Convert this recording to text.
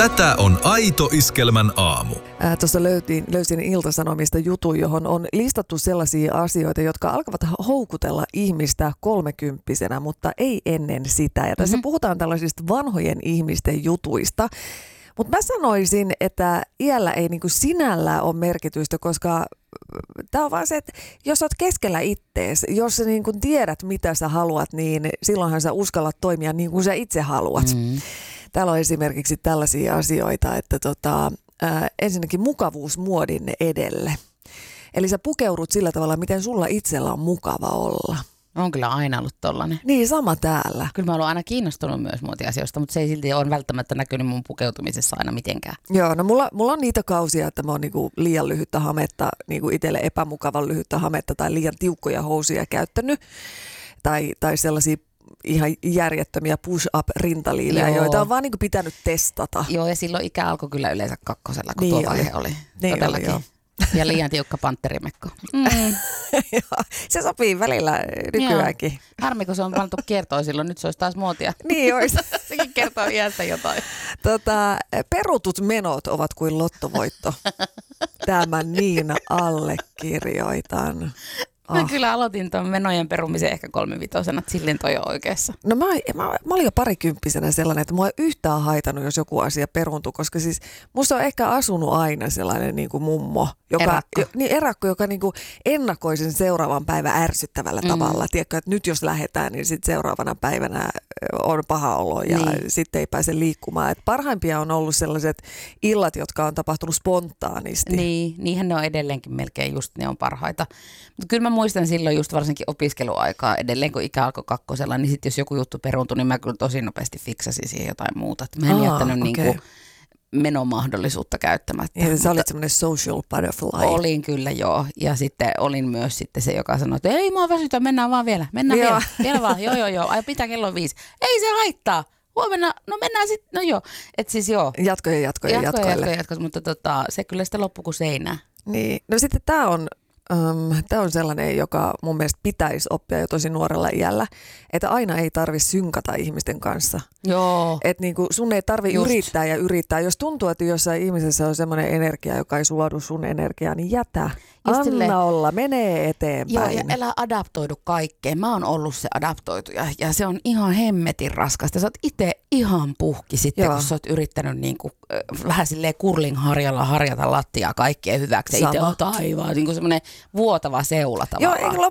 Tätä on Aito Iskelmän aamu. Tuossa löysin Ilta-Sanomista jutun, johon on listattu sellaisia asioita, jotka alkavat houkutella ihmistä 30-vuotiaana, mutta ei ennen sitä. Ja tässä puhutaan tällaisista vanhojen ihmisten jutuista. Mutta mä sanoisin, että iällä ei niinku sinällään ole merkitystä, koska tämä on vaan se, että jos olet keskellä ittees, jos sä niinku tiedät mitä sä haluat, niin silloinhan sä uskallat toimia niin kuin sä itse haluat. Täällä on esimerkiksi tällaisia asioita, että ensinnäkin mukavuusmuodin edelle. Eli sä pukeudut sillä tavalla, miten sulla itsellä on mukava olla. On kyllä aina ollut tollainen. Niin, sama täällä. Kyllä mä oon aina kiinnostunut myös muotiasioista, mutta se ei silti ole välttämättä näkynyt mun pukeutumisessa aina mitenkään. Joo, no mulla on niitä kausia, että mä oon niinku liian lyhyttä hametta, niinku itselle epämukavan lyhyttä hametta tai liian tiukkoja housuja käyttänyt. Tai sellaisia ihan järjettömiä push-up-rintaliivejä, joita on vaan niinku pitänyt testata. Joo, ja silloin ikä alkoi kyllä yleensä kakkosella, kun tuo vaihe oli. Niin todellakin. oli, joo. Ja liian tiukka pantterimekko. Se sopii välillä nykyäänkin. Harmi, kun se on pantu kiertoon silloin, nyt se olisi taas muotia. Niin olisi. Sekin kertoo iästä jotain. Perutut menot ovat kuin lottovoitto. Tämän niin allekirjoitan. Mä kyllä aloitin tuon menojen perumisen ehkä 3-5, että silleen toi on oikeassa. No mä olin jo parikymppisenä sellainen, että mua ei yhtään haitannut, jos joku asia peruntui, koska siis musta on ehkä asunut aina sellainen niin kuin mummo, erakko, joka niin kuin ennakoi sen seuraavan päivän ärsyttävällä tavalla. Tiedätkö, että nyt jos lähdetään, niin sitten seuraavana päivänä on paha olo ja sitten ei pääse liikkumaan. Et parhaimpia on ollut sellaiset illat, jotka on tapahtunut spontaanisti. Niin, niinhän ne on edelleenkin melkein just, ne on parhaita. Mutta kyllä mä muistan silloin just varsinkin opiskeluaikaa edelleen, kun ikä alkoi kakkosella, niin sitten jos joku juttu peruuntui, niin mä kyllä tosi nopeasti fiksasin siihen jotain muuta. Mä en jättänyt niinku menomahdollisuutta käyttämättä. Ja sä olit semmoinen social butterfly. Olin kyllä, joo. Ja sitten olin myös sitten se, joka sanoi, että ei mua väsytä, mennään vaan vielä. Vielä vaan, joo. Ai pitää kello 5. Ei se haittaa. Huomenna, no mennään sitten, no joo. Että siis joo. Jatkoja, mutta se kyllä sitten loppui kuin seinää. Niin, no sitten tämä on sellainen, joka mun mielestä pitäisi oppia jo tosi nuorella iällä, että aina ei tarvitse synkata ihmisten kanssa. Joo. Että niinku sun ei tarvitse yrittää. Jos tuntuu, että jossain ihmisessä on semmoinen energia, joka ei sulaudu sun energiaan, niin jätä. Anna olla, menee eteenpäin. Joo, ja älä adaptoidu kaikkeen. Mä oon ollut se adaptoituja ja se on ihan hemmetin raskasta. Sä oot itse ihan puhki sitten, kun sä oot yrittänyt niinku, vähän silleen curling-harjalla harjata lattiaa kaikkien hyväksi. Itse oot aivan niinku semmoinen vuotava seula tavallaan. Joo,